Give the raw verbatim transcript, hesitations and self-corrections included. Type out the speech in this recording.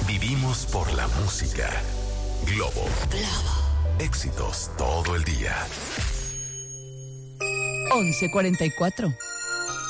Vivimos por la música. Globo. Globo. Éxitos todo el día. once cuarenta y cuatro.